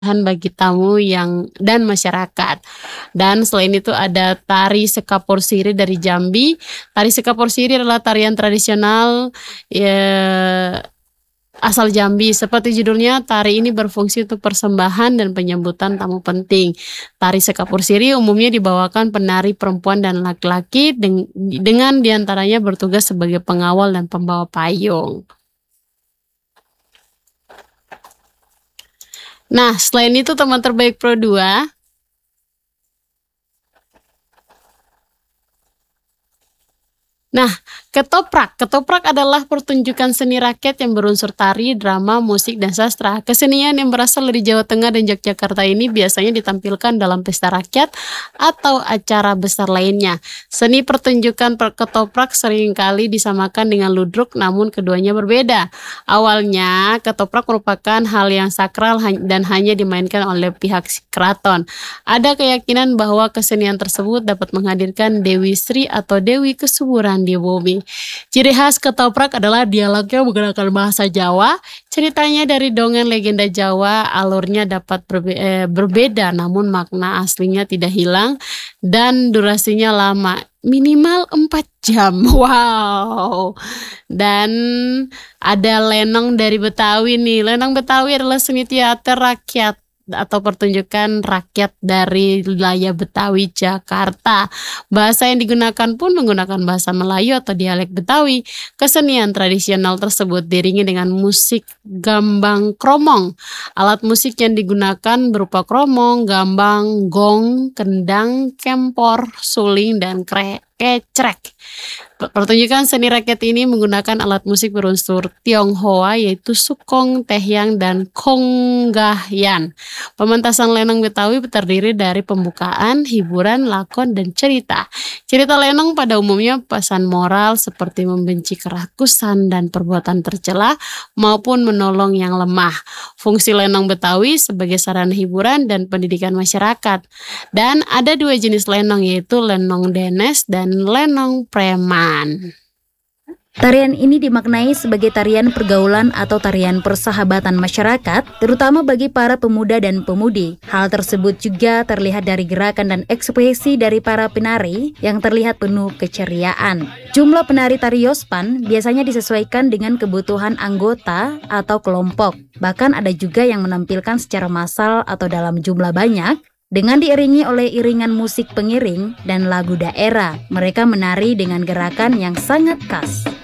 bagi tamu dan masyarakat. Dan selain itu ada tari Sekapur Siri dari Jambi. Tari Sekapur Siri adalah tarian tradisional asal Jambi. Seperti judulnya, tari ini berfungsi untuk persembahan dan penyambutan tamu penting. Tari Sekapur Siri umumnya dibawakan penari perempuan dan laki-laki dengan diantaranya bertugas sebagai pengawal dan pembawa payung. Nah, selain itu teman terbaik Pro 2. Nah, ketoprak. Ketoprak adalah pertunjukan seni rakyat yang berunsur tari, drama, musik, dan sastra. Kesenian yang berasal dari Jawa Tengah dan Yogyakarta ini biasanya ditampilkan dalam pesta rakyat atau acara besar lainnya. Seni pertunjukan ketoprak seringkali disamakan dengan ludruk, namun keduanya berbeda. Awalnya, ketoprak merupakan hal yang sakral dan hanya dimainkan oleh pihak keraton. Ada keyakinan bahwa kesenian tersebut dapat menghadirkan Dewi Sri atau Dewi Kesuburan di bumi. Ciri khas ketoprak adalah dialognya menggunakan bahasa Jawa. Ceritanya dari dongeng legenda Jawa, alurnya dapat berbeda namun makna aslinya tidak hilang dan durasinya lama, minimal 4 jam. Wow. Dan ada lenong dari Betawi nih. Lenong Betawi adalah seni teater rakyat atau pertunjukan rakyat dari wilayah Betawi, Jakarta. Bahasa yang digunakan pun menggunakan bahasa Melayu atau dialek Betawi. Kesenian tradisional tersebut diiringi dengan musik gambang kromong. Alat musik yang digunakan berupa kromong, gambang, gong, kendang, kempor, suling, dan kecrek. Pertunjukan seni rakyat ini menggunakan alat musik berunsur Tionghoa yaitu sukong, tehyang, dan konggahyan. Pementasan lenong Betawi terdiri dari pembukaan, hiburan, lakon, dan cerita. Cerita lenong pada umumnya pesan moral seperti membenci kerakusan dan perbuatan tercela maupun menolong yang lemah. Fungsi lenong Betawi sebagai sarana hiburan dan pendidikan masyarakat. Dan ada 2 jenis lenong yaitu lenong denes dan lenong preman. Tarian ini dimaknai sebagai tarian pergaulan atau tarian persahabatan masyarakat, terutama bagi para pemuda dan pemudi. Hal tersebut juga terlihat dari gerakan dan ekspresi dari para penari yang terlihat penuh keceriaan. Jumlah penari tari Yospan biasanya disesuaikan dengan kebutuhan anggota atau kelompok. Bahkan ada juga yang menampilkan secara massal atau dalam jumlah banyak, dengan diiringi oleh iringan musik pengiring dan lagu daerah. Mereka menari dengan gerakan yang sangat khas.